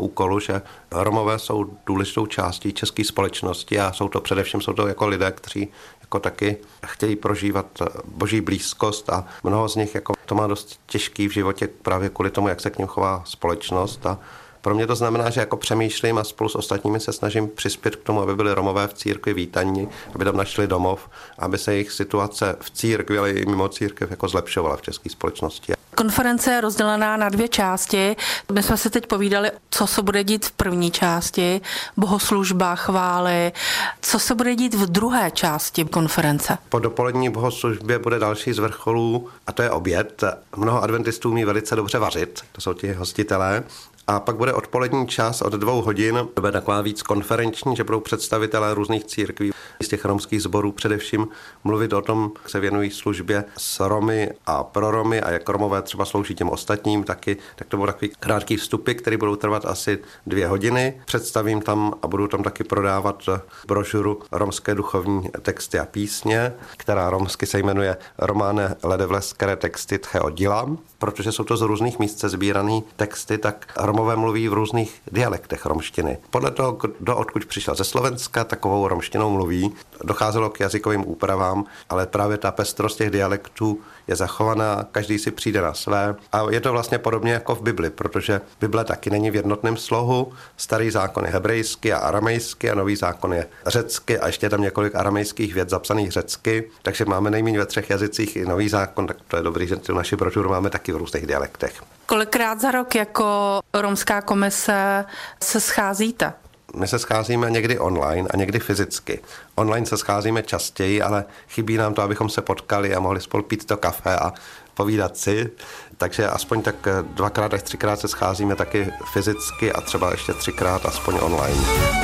úkolu, že Romové jsou důležitou částí české společnosti a jsou to jako lidé, kteří jako taky chtějí prožívat boží blízkost a mnoho z nich jako to má dost těžký v životě právě kvůli tomu, jak se k nim chová společnost. A pro mě to znamená, že jako přemýšlím a spolu s ostatními se snažím přispět k tomu, aby byli Romové v církvi vítaní, aby tam našli domov, aby se jejich situace v církvi, ale i mimo církev jako zlepšovala v české společnosti. Konference je rozdělená na 2 části. My jsme si teď povídali, co se bude dít v první části, bohoslužba, chvály. Co se bude dít v druhé části konference? Po dopolední bohoslužbě bude další z vrcholů a to je oběd. Mnoho adventistů umí velice dobře vařit, to jsou ti hostitelé. A pak bude odpolední čas od 2 hodin, to bude taková víc konferenční, že budou představitelé různých církví z těch romských sborů především mluvit o tom, jak se věnují službě s Romy a pro Romy a jak Romové třeba slouží těm ostatním taky. Tak to budou takový krátký vstupy, které budou trvat asi 2 hodiny. Představím tam a budu tam taky prodávat brožuru Romské duchovní texty a písně, která romsky se jmenuje Románe ledevleskere texty tche oddilam. Protože jsou to z různých míst sbírané texty, tak Romové mluví v různých dialektech romštiny. Podle toho, kdo odkud přišel ze Slovenska, takovou romštinou mluví. Docházelo k jazykovým úpravám, ale právě ta pestrost těch dialektů je zachovaná, každý si přijde na své. A je to vlastně podobně jako v Bibli, protože Bible taky není v jednotném slohu. Starý zákon je hebrejsky a aramejsky a nový zákon je řecky a ještě tam několik aramejských vět zapsaných řecky, takže máme nejméně ve 3 jazycích i nový zákon, tak to je dobrý, že tu naši brožuru máme taky v různých dialektech. Kolikrát za rok jako Romská komise se scházíte? My se scházíme někdy online a někdy fyzicky. Online se scházíme častěji, ale chybí nám to, abychom se potkali a mohli spolu pít to kafe a povídat si. Takže aspoň tak 2krát až 3krát se scházíme taky fyzicky a třeba ještě 3krát aspoň online.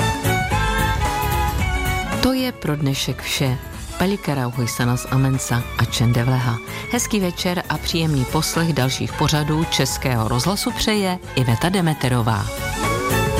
To je pro dnešek vše. Pelikarauhojsanas Amensa a Čendevleha. Hezký večer a příjemný poslech dalších pořadů Českého rozhlasu přeje Iveta Demeterová.